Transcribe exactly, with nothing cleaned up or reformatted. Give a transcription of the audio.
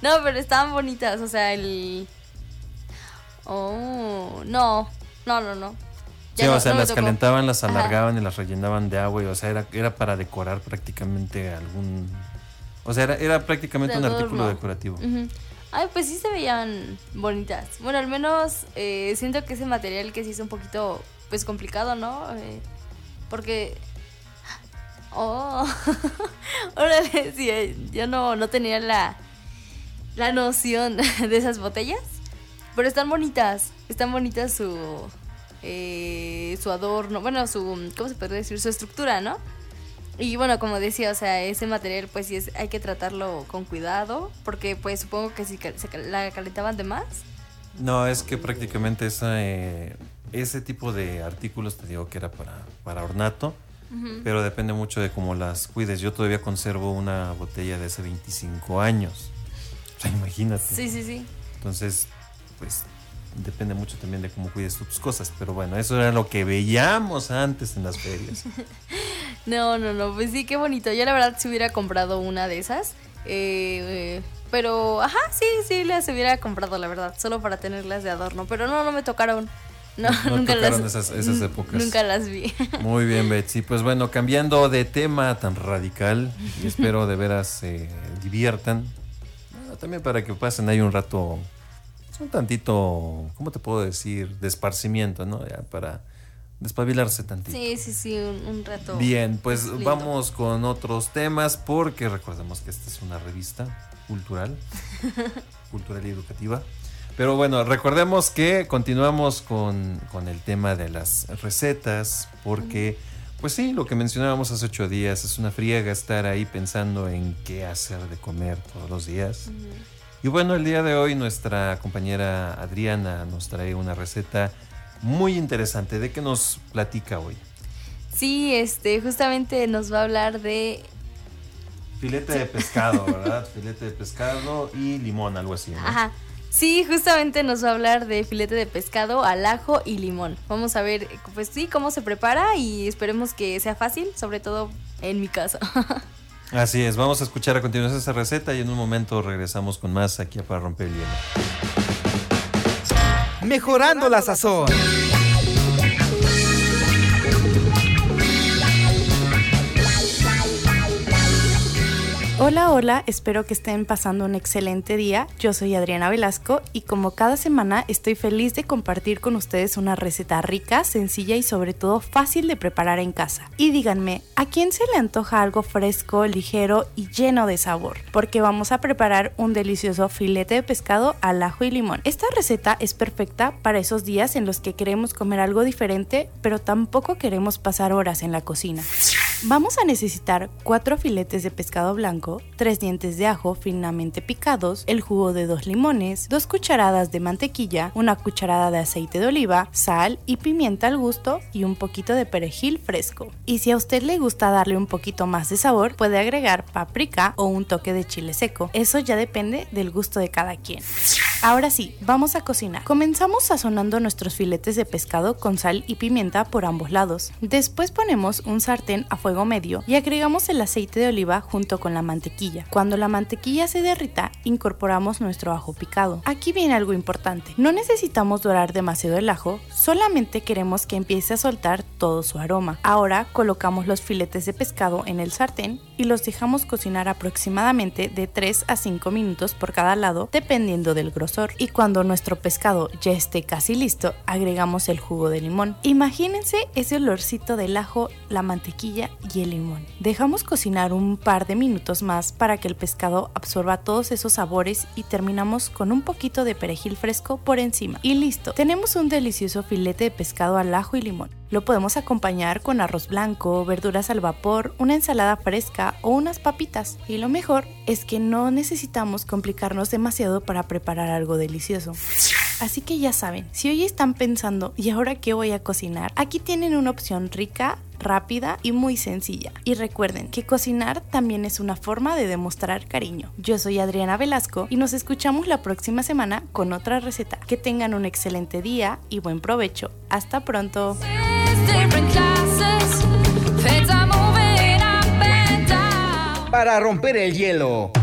No, pero estaban bonitas, o sea, el... Oh, no, no, no, no. Ya sí, no, o sea, no las calentaban, las alargaban. Ajá. Y las rellenaban de agua, y, o sea, era, era para decorar prácticamente algún... O sea, era, era prácticamente de un adorno. Artículo decorativo. Uh-huh. Ay, pues sí se veían bonitas. Bueno, al menos eh, siento que ese material que sí es un poquito, pues, complicado, ¿no? Eh, porque... Oh, órale, sí, yo no, no tenía la, la noción de esas botellas. Pero están bonitas, están bonitas su, eh, su adorno, bueno, su, ¿cómo se puede decir? Su estructura, ¿no? Y bueno, como decía, o sea, ese material pues sí es, hay que tratarlo con cuidado, porque pues supongo que si se la calentaban de más. No, es que prácticamente esa, eh, ese tipo de artículos, te digo que era para, para ornato, uh-huh. Pero depende mucho de cómo las cuides. Yo todavía conservo una botella de hace veinticinco años, o sea, imagínate. Sí, sí, sí. Entonces, pues depende mucho también de cómo cuides tus cosas, pero bueno, eso era lo que veíamos antes en las ferias. No, no, no, pues sí, qué bonito. Yo la verdad si hubiera comprado una de esas, eh, eh, pero, ajá, sí, sí, las hubiera comprado, la verdad, solo para tenerlas de adorno, pero no, no me tocaron. No, no nunca tocaron las, esas, esas épocas. Nunca las vi. Muy bien, Betsy. Pues bueno, cambiando de tema tan radical, y espero de veras se eh, diviertan, bueno, también para que pasen ahí un rato, un tantito, ¿cómo te puedo decir? De esparcimiento, ¿no? Ya para despabilarse tantito. Sí, sí, sí, un, un rato. Bien, pues lindo. Vamos con otros temas, porque recordemos que esta es una revista cultural, cultural y educativa. Pero bueno, recordemos que continuamos con, con el tema de las recetas, porque, pues sí, lo que mencionábamos hace ocho días, es una friega estar ahí pensando en qué hacer de comer todos los días. Uh-huh. Y bueno, el día de hoy nuestra compañera Adriana nos trae una receta muy interesante. ¿De qué nos platica hoy? Sí, este, justamente nos va a hablar de... Filete de pescado, ¿verdad? Filete de pescado y limón, algo así, ¿no? Ajá. Sí, justamente nos va a hablar de filete de pescado al ajo y limón. Vamos a ver, pues sí, cómo se prepara y esperemos que sea fácil, sobre todo en mi caso. Así es, vamos a escuchar a continuación esa receta y en un momento regresamos con más aquí a Para Romper el Hielo. Mejorando la sazón. Hola, hola, espero que estén pasando un excelente día. Yo soy Adriana Velasco y como cada semana estoy feliz de compartir con ustedes una receta rica, sencilla y sobre todo fácil de preparar en casa. Y díganme, ¿a quién se le antoja algo fresco, ligero y lleno de sabor? Porque vamos a preparar un delicioso filete de pescado al ajo y limón. Esta receta es perfecta para esos días en los que queremos comer algo diferente, pero tampoco queremos pasar horas en la cocina. Vamos a necesitar cuatro filetes de pescado blanco, tres dientes de ajo finamente picados, el jugo de dos limones, dos cucharadas de mantequilla, una cucharada de aceite de oliva, sal y pimienta al gusto y un poquito de perejil fresco. Y si a usted le gusta darle un poquito más de sabor, puede agregar paprika o un toque de chile seco. Eso ya depende del gusto de cada quien. Ahora sí, vamos a cocinar. Comenzamos sazonando nuestros filetes de pescado con sal y pimienta por ambos lados. Después ponemos un sartén a fuego medio y agregamos el aceite de oliva junto con la mantequilla. Cuando la mantequilla se derrita, incorporamos nuestro ajo picado. Aquí viene algo importante. No necesitamos dorar demasiado el ajo, solamente queremos que empiece a soltar todo su aroma. Ahora colocamos los filetes de pescado en el sartén y los dejamos cocinar aproximadamente de tres a cinco minutos por cada lado, dependiendo del grosor. Y cuando nuestro pescado ya esté casi listo, agregamos el jugo de limón. Imagínense ese olorcito del ajo, la mantequilla y el limón. Dejamos cocinar un par de minutos más para que el pescado absorba todos esos sabores y terminamos con un poquito de perejil fresco por encima. Y listo, tenemos un delicioso filete de pescado al ajo y limón. Lo podemos acompañar con arroz blanco, verduras al vapor, una ensalada fresca o unas papitas. Y lo mejor es que no necesitamos complicarnos demasiado para preparar algo delicioso. Así que ya saben, si hoy están pensando ¿y ahora qué voy a cocinar? Aquí tienen una opción rica, rápida y muy sencilla. Y recuerden que cocinar también es una forma de demostrar cariño. Yo soy Adriana Velasco y nos escuchamos la próxima semana con otra receta. Que tengan un excelente día y buen provecho. Hasta pronto. Para romper el hielo.